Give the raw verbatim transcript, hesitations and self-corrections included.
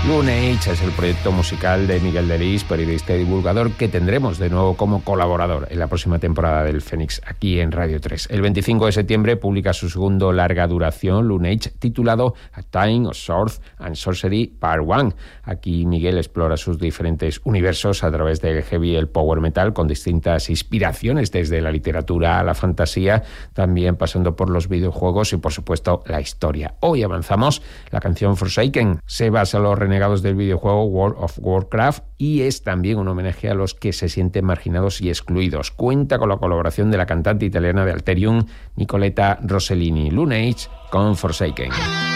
Lunage es el proyecto musical de Miguel Delis, periodista y divulgador, que tendremos de nuevo como colaborador en la próxima temporada del Fénix, aquí en Radio tres. El veinticinco de septiembre publica su segundo larga duración, Lunage, titulado A Time of Swords and Sorcery Part uno. Aquí Miguel explora sus diferentes universos a través del heavy y el power metal, con distintas inspiraciones desde la literatura a la fantasía, también pasando por los videojuegos y, por supuesto, la historia. Hoy avanzamos. La canción Forsaken se basa en los renegados del videojuego World of Warcraft y es también un homenaje a los que se sienten marginados y excluidos. Cuenta con la colaboración de la cantante italiana de Alterium, Nicoletta Rossellini. Lunage con Forsaken.